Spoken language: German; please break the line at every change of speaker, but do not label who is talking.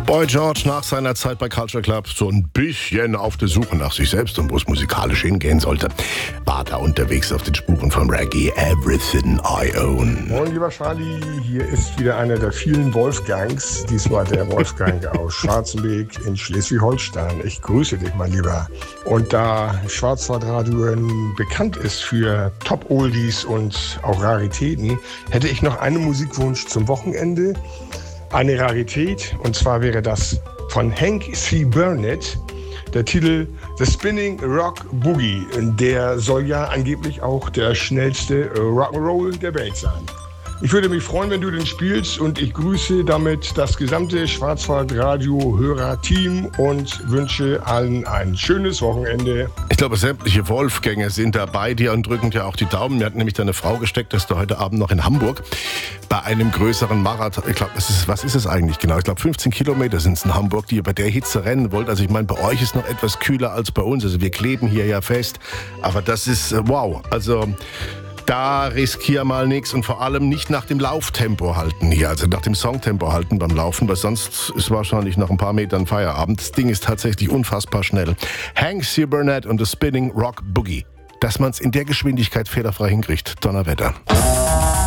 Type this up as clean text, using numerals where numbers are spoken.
Boy George nach seiner Zeit bei Culture Club so ein bisschen auf der Suche nach sich selbst und wo es musikalisch hingehen sollte, war da unterwegs auf den Spuren vom Reggae. Everything I Own.
Moin lieber Charlie, hier ist wieder einer der vielen Wolfgangs, diesmal der Wolfgang aus Schwarzenberg in Schleswig-Holstein. Ich grüße dich, mein Lieber. Und da Schwarzwaldradio bekannt ist für Top-Oldies und auch Raritäten, hätte ich noch einen Musikwunsch zum Wochenende. Eine Rarität, und zwar wäre das von Hank C. Burnett, der Titel The Spinning Rock Boogie. Der soll ja angeblich auch der schnellste Rock'n'Roll der Welt sein. Ich würde mich freuen, wenn du den spielst, und ich grüße damit das gesamte Schwarzwaldradio-Hörer-Team und wünsche allen ein schönes Wochenende.
Ich glaube, sämtliche Wolfgänger sind da bei dir und drücken dir auch die Daumen. Mir hat nämlich deine Frau gesteckt, dass du heute Abend noch in Hamburg bei einem größeren Marathon, ich glaube, was ist es eigentlich genau? Ich glaube, 15 Kilometer sind es in Hamburg, die ihr bei der Hitze rennen wollt. Also ich meine, bei euch ist noch etwas kühler als bei uns. Also wir kleben hier ja fest. Aber das ist wow. Also da riskier mal nichts und vor allem nicht nach dem Lauftempo halten hier, also nach dem Songtempo halten beim Laufen, weil sonst ist wahrscheinlich nach ein paar Metern Feierabend. Das Ding ist tatsächlich unfassbar schnell. Hank C. Burnett und The Spinning Rock Boogie. Dass man es in der Geschwindigkeit fehlerfrei hinkriegt, Donnerwetter.